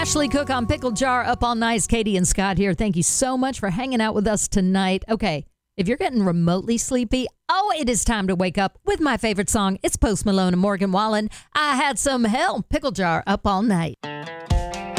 Ashley Cook on Pickle Jar Up All Night. Katie and Scott here. Thank you so much for hanging out with us tonight. Okay, if you're getting remotely sleepy, it is time to wake up with my favorite song. It's Post Malone and Morgan Wallen. I Had Some Hell. Pickle Jar Up All Night.